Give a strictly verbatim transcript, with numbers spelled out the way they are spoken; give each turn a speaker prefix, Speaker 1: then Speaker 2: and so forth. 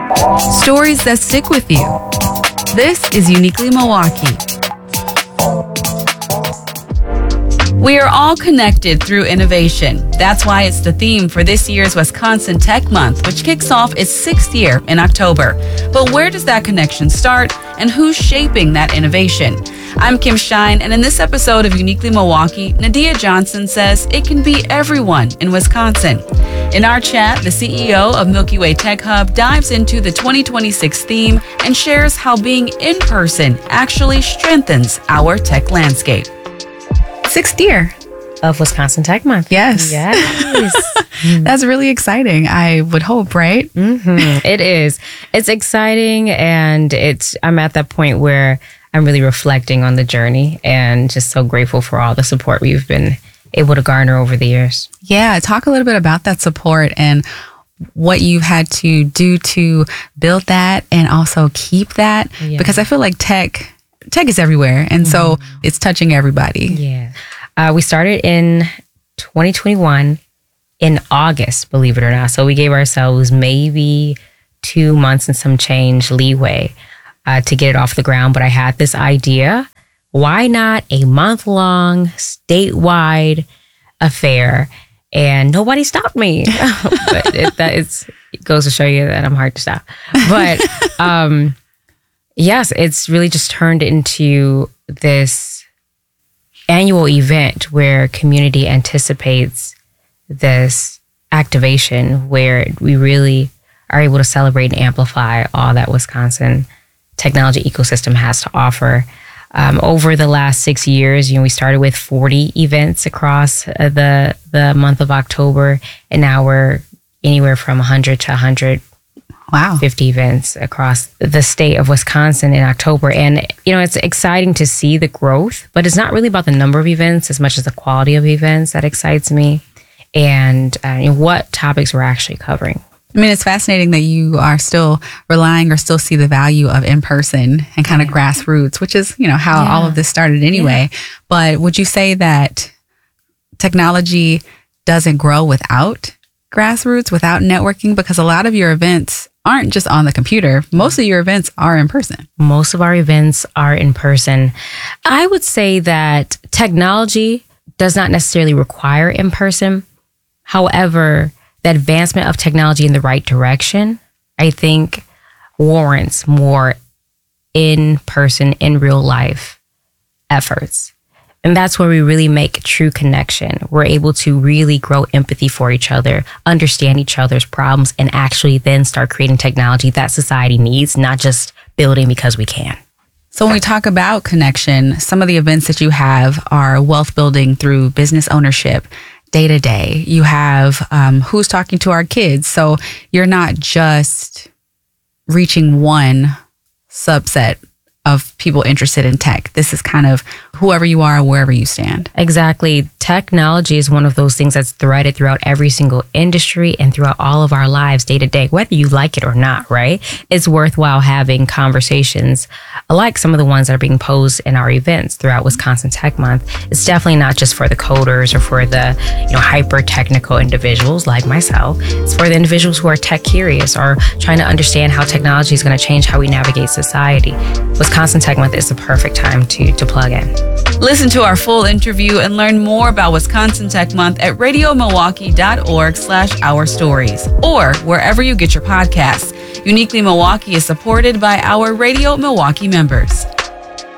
Speaker 1: Stories that stick with you. This is Uniquely Milwaukee. We are all connected through innovation. That's why it's the theme for this year's Wisconsin Tech Month, which kicks off its sixth year in October. But where does that connection start, and who's shaping that innovation? I'm Kim Shine, and in this episode of Uniquely Milwaukee, Nadia Johnson says it can be everyone in Wisconsin. In our chat, the C E O of Milky Way Tech Hub dives into the twenty twenty-six theme and shares how being in person actually strengthens our tech landscape. Sixth year
Speaker 2: of Wisconsin Tech Month.
Speaker 1: Yes.
Speaker 2: Yes.
Speaker 1: That's really exciting, I would hope, right?
Speaker 2: Mm-hmm. It is. It's exciting, and it's. I'm at that point where I'm really reflecting on the journey and just so grateful for all the support we've been able to garner over the years.
Speaker 1: Yeah. Talk a little bit about that support and what you've had to do to build that and also keep that, yeah. Because I feel like tech... Tech is everywhere, and so mm-hmm. it's touching everybody.
Speaker 2: Yeah. Uh, we started in twenty twenty-one in August, believe it or not. So we gave ourselves maybe two months and some change leeway uh, to get it off the ground. But I had this idea. Why not a month-long statewide affair? And nobody stopped me. But it, that is, it goes to show you that I'm hard to stop. But... um yes, it's really just turned into this annual event where community anticipates this activation where we really are able to celebrate and amplify all that Wisconsin technology ecosystem has to offer. Um, over the last six years, you know, we started with forty events across uh, the the month of October, and now we're anywhere from one hundred to one hundred.
Speaker 1: Wow.
Speaker 2: fifty events across the state of Wisconsin in October. And, you know, it's exciting to see the growth, but it's not really about the number of events as much as the quality of events that excites me and uh, you know, what topics we're actually covering.
Speaker 1: I mean, it's fascinating that you are still relying or still see the value of in-person and kind of yeah. grassroots, which is, you know, how yeah. all of this started anyway. Yeah. But would you say that technology doesn't grow without grassroots, without networking? Because a lot of your events aren't just on the computer. Most of your events are in person.
Speaker 2: Most of our events are in person. I would say that technology does not necessarily require in person. However, the advancement of technology in the right direction, I think, warrants more in person, in real life efforts. And that's where we really make true connection. We're able to really grow empathy for each other, understand each other's problems, and actually then start creating technology that society needs, not just building because we can.
Speaker 1: So when we talk about connection, some of the events that you have are wealth building through business ownership, day to day. You have um, Who's Talking to Our Kids. So you're not just reaching one subset of people interested in tech. This is kind of whoever you are, wherever you stand.
Speaker 2: Exactly. Technology is one of those things that's threaded throughout every single industry and throughout all of our lives day to day, whether you like it or not, right? It's worthwhile having conversations like some of the ones that are being posed in our events throughout Wisconsin Tech Month. It's definitely not just for the coders or for the, you know, hyper technical individuals like myself. It's for the individuals who are tech curious or trying to understand how technology is going to change how we navigate society. Wisconsin Tech Month is the perfect time to, to plug in.
Speaker 1: Listen to our full interview and learn more about Wisconsin Tech Month at radiomilwaukee.org slash our stories or wherever you get your podcasts. Uniquely Milwaukee is supported by our Radio Milwaukee members.